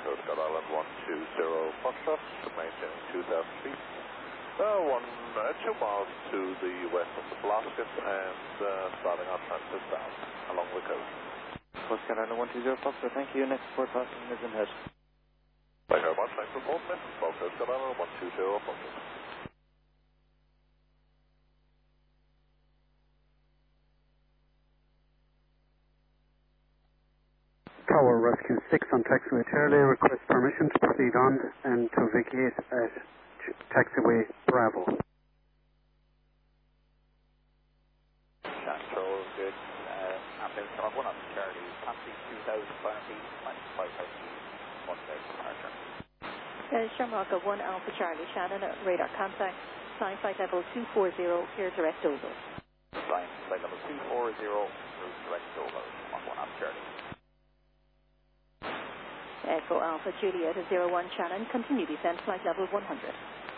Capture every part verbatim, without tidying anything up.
Coast Guard Island one two zero, Foxtrot, maintaining two thousand feet. Uh, one, uh, two miles to the west of the Blasket and uh, starting our transit down along the coast. Coast Guard Island one two zero, Foxtrot, thank you. Next port passing is in head. Thank you very much. Next report, message from Coast Guard Island one two zero, Foxtrot. Tower Rescue six on taxiway Charlie, request permission to proceed on and to vacate at taxiway Bravo. Control, good. Uh, ambulance number one on Charlie, taxi two thousand five hundred feet, ninety-five thousand feet, one day departure. Uh, Shamrock one Alpha Charlie, Shannon, radar contact, sign flight level two four zero, clear direct over. Sign flight level two four zero, route direct over, one one Alpha Charlie. Echo Alpha Juliet zero one Shannon, continue descent flight level one hundred.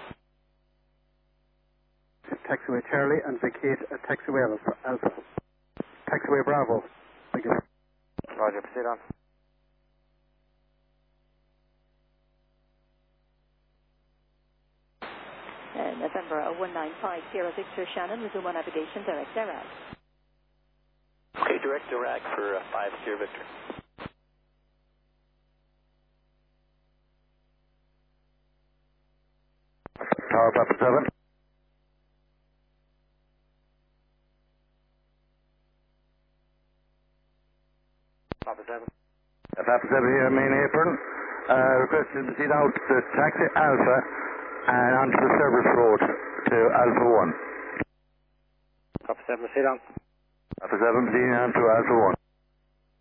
Taxiway Charlie and vacate at taxiway Alpha. Alpha. Taxiway Bravo. Thank you. Roger, proceed on. Uh, November one nine five zero Victor Shannon, resume on navigation, direct Iraq. Okay, direct Iraq for uh, five Sierra Victor. Tower Papa seven. Papa seven. Papa seven here, main apron. Uh, requested to proceed out to taxi Alpha and onto the service road to Alpha one. Papa seven, proceed on. Papa seven proceeding on to Alpha one.